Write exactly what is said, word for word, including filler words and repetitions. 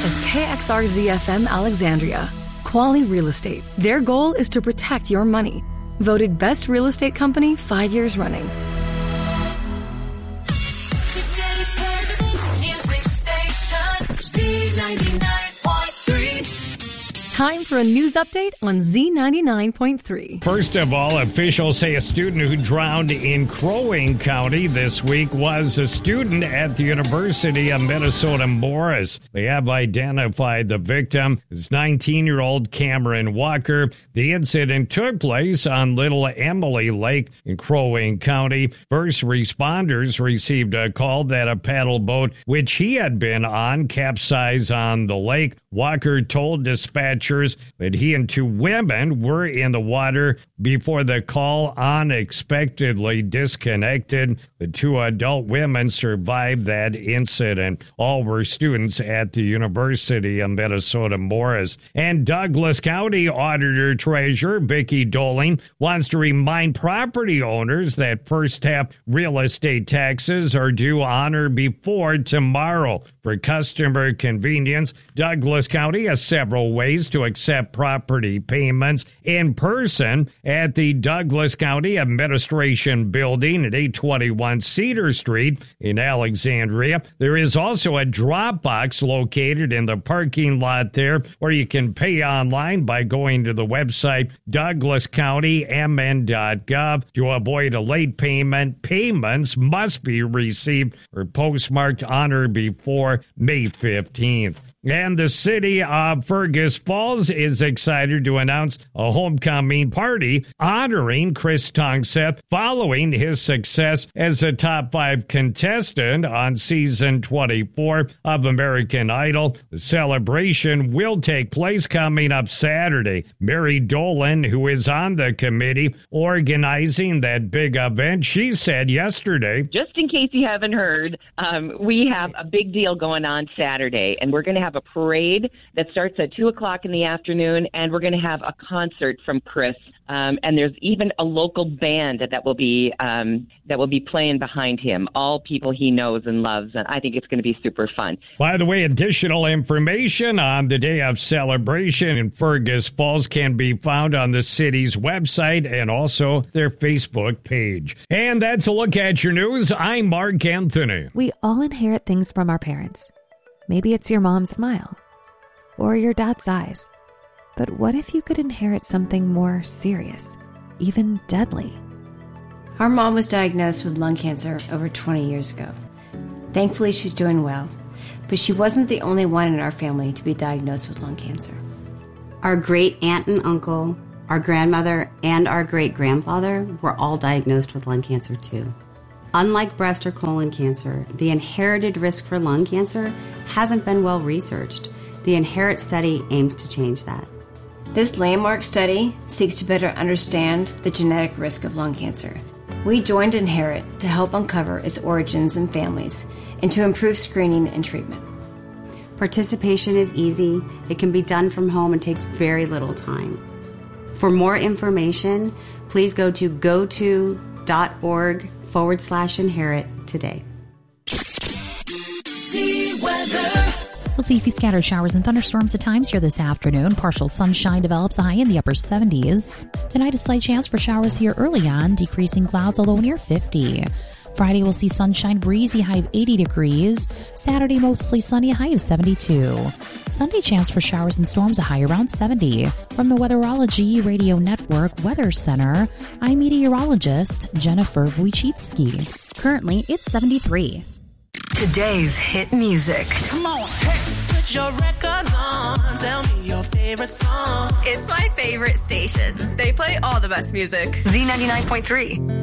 is K X R Z F M Alexandria. Quali Real Estate. Their goal is to protect your money. Voted best real estate company five years running. Music station Z ninety-nine point three. Time for a news update on Z ninety-nine point three. First of all, officials say a student who drowned in Crow Wing County this week was a student at the University of Minnesota Morris. They have identified the victim as nineteen-year-old Cameron Walker. The incident took place on Little Emily Lake in Crow Wing County. First responders received a call that a paddle boat, which he had been on, capsized on the lake. Walker told dispatchers that he and two women were in the water before the call unexpectedly disconnected. The two adult women survived that incident. All were students at the University of Minnesota Morris. And Douglas County Auditor Treasurer Vicki Doling wants to remind property owners that first half real estate taxes are due on or before tomorrow. For customer convenience, Douglas County has several ways to accept property payments in person at the Douglas County Administration Building at eight twenty-one Cedar Street in Alexandria. There is also a drop box located in the parking lot there, where you can pay online by going to the website douglas county m n dot gov. To avoid a late payment, payments must be received or postmarked on or before May fifteenth. And the city of Fergus Falls is excited to announce a homecoming party honoring Chris Tongseth following his success as a top five contestant on season twenty-four of American Idol. The celebration will take place coming up Saturday. Mary Dolan, who is on the committee organizing that big event, she said yesterday, just in case you haven't heard, um, we have a big deal going on Saturday, and we're going to have a parade that starts at two o'clock in the afternoon, and we're going to have a concert from Chris. Um, and there's even a local band that will be um, that will be playing behind him, all people he knows and loves, and I think it's going to be super fun. By the way, additional information on the day of celebration in Fergus Falls can be found on the city's website and also their Facebook page. And that's a look at your news. I'm Mark Anthony. We all inherit things from our parents. Maybe it's your mom's smile or your dad's eyes. But what if you could inherit something more serious, even deadly? Our mom was diagnosed with lung cancer over twenty years ago. Thankfully, she's doing well, but she wasn't the only one in our family to be diagnosed with lung cancer. Our great aunt and uncle, our grandmother, and our great-grandfather were all diagnosed with lung cancer too. Unlike breast or colon cancer, the inherited risk for lung cancer hasn't been well researched. The INHERIT study aims to change that. This landmark study seeks to better understand the genetic risk of lung cancer. We joined INHERIT to help uncover its origins and families and to improve screening and treatment. Participation is easy, it can be done from home, and takes very little time. For more information, please go to goto.org forward slash inherit today. See weather. We'll see a few scattered showers and thunderstorms at times here this afternoon. Partial sunshine develops, a high in the upper seventies. Tonight, a slight chance for showers here early on, decreasing clouds, a low near fifty. Friday, we'll see sunshine, breezy, high of eighty degrees. Saturday, mostly sunny, a high of seventy-two. Sunday, chance for showers and storms, a high around seventy. From the Weatherology Radio Network Weather Center, I'm meteorologist Jennifer Wojcicki. Currently, it's seventy-three. Today's hit music. Come on, hey, put your record on. Tell me your favorite song. It's my favorite station. They play all the best music. Z ninety-nine point three.